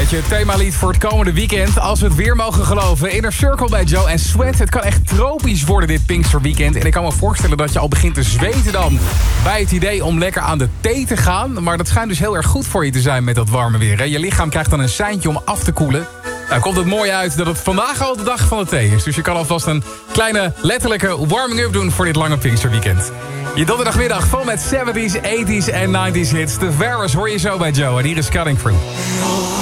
beetje het themalied voor het komende weekend. Als we het weer mogen geloven. Inner Circle bij Joe en Sweat. Het kan echt tropisch worden dit Pinksterweekend. En ik kan me voorstellen dat je al begint te zweten dan bij het idee om lekker aan de thee te gaan. Maar dat schijnt dus heel erg goed voor je te zijn met dat warme weer. Hè? Je lichaam krijgt dan een seintje om af te koelen. Nou komt het mooi uit dat het vandaag al de dag van de thee is. Dus je kan alvast een kleine letterlijke warming-up doen voor dit lange Pinksterweekend. Je donderdagmiddag vol met 70s, 80s en 90s hits. De Varus hoor je zo bij Joe en hier is Cutting Fruit.